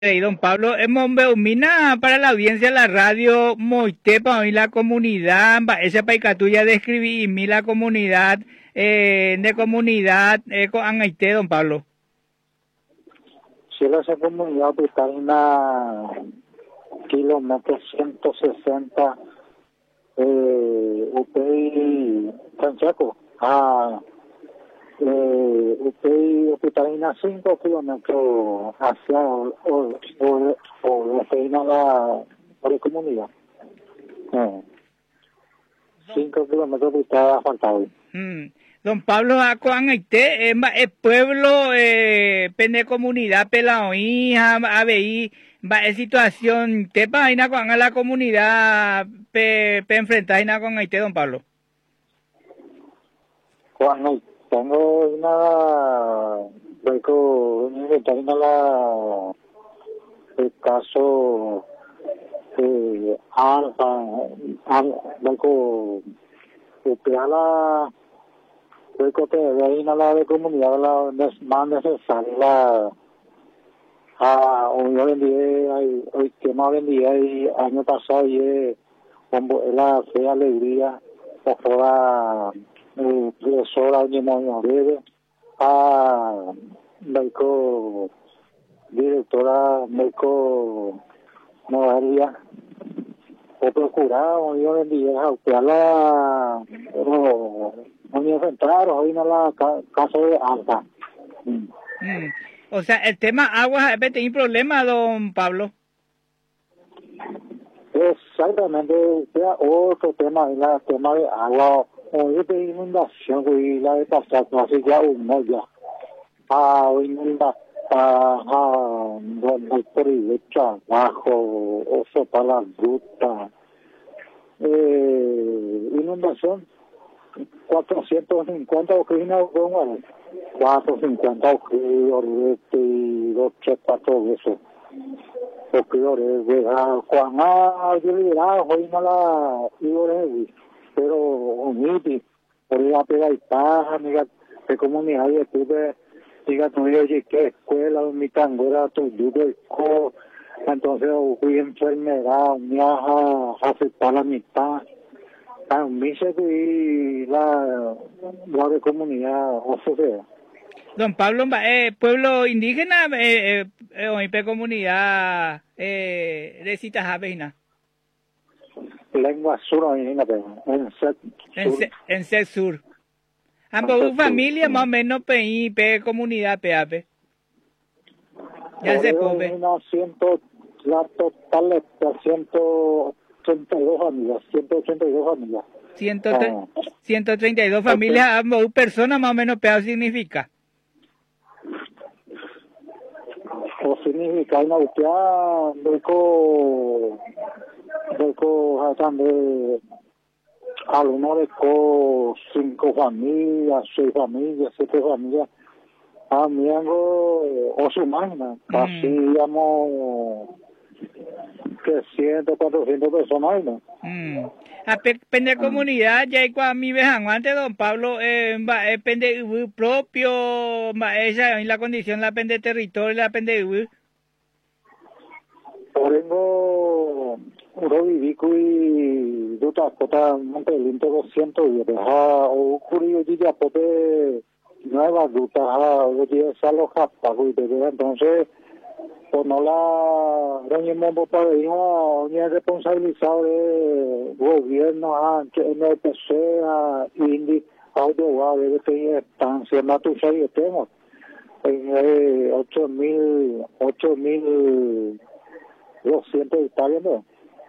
Y don Pablo, hemos mina para la audiencia de la radio, Moitepa, hoy la comunidad, esa paicatuya de escribir, mi la comunidad, de comunidad, con Angaité, don Pablo. Si esa comunidad está en una kilómetro 160, usted, Francesco, usted está en 5 kilómetros hacia o en la comunidad. 5 kilómetros está asfaltado. Don Pablo, Angaité, es pueblo, pende comunidad, pelaoí, ABI, es situación, tepa, ahí con la comunidad, enfrentar con Angaité, don Pablo. Cuando tengo una el caso la de comunidad la más necesaria hoy en día hoy que más en día y año pasado y la fe alegría o fuera profesora de Moñorede médico directora médico Noelia o procurado hoy en día a la no me enfrentaron hoy en la casa de alta. O sea, el tema agua tiene problema, don Pablo. Exactamente, otro tema, el tema de agua, hoy de inundación, y la de pasar casi ya un mes ya. Donde por el trabajo, o para la ruta, inundación. 450 ocrinas con 450 ocriores y 2, 3, 4 veces. Ocriores de Juan yo le dirá, hoy no la ocriores, pero uniti, por ir a pegar y paja, amiga, de comunidad, y estuve, diga tu oye, ¿qué escuela? Mi tanguera, tu yugo, entonces fui enfermedad, me ha afectado la mitad. Me y la de comunidad, o sea. Don Pablo, pueblo indígena, comunidad, de citas avenas. Lengua sur, en Set Sur. Ambos familia más o menos comunidad peape. Ya se puede. La total es 132 familias, 182 familias. 132 familias, ambos personas más o menos peor significa. O significa una usted deco también algunos de 5 familias, 6 familias, 7 familias. Amigo, o su máquina, casi digamos que 300, 400 personas, ¿no? Pende comunidad, ya hay cuando mi vejan antes, don Pablo, pende propio, esa en la condición, la pende territorio, la pende Tengo Urovivico y Duta Cota Montelinto 200 y o Curio ya pote nueva Duta oye Saloja Pago y de entonces pues no la reunimos para ir a responsabilizado de gobierno NPC Indi Audio de que estancia Matusa y tengo en 8.200 hectáreas ¿no?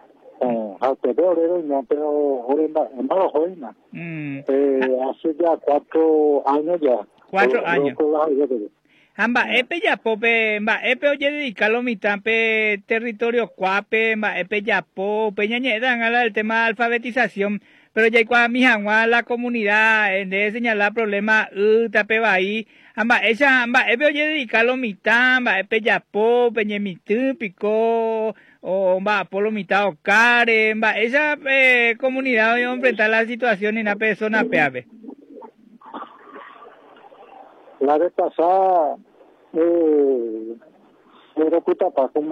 Pero en bajo joina hace ya 4 años ya 4 años epe ya pope epe oye dedicarlo mitad pe territorio cuape epe ya peñañe dan el tema de alfabetización pero ya cuando mi la comunidad de señalar problemas tape va ahí esa epe oye dedicarlo mitad epe ya peñe mitad pico o por lo mitad o care esa comunidad va a enfrentar la situación en la persona peave. La vez pasada pero puta pa